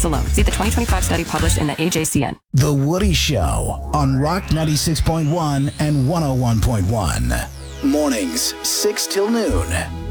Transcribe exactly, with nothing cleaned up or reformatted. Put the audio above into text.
stress alone. See the twenty twenty-five study published in the A J C N. The Woody Show on Rock ninety-six point one and one oh one point one. Mornings, six till noon.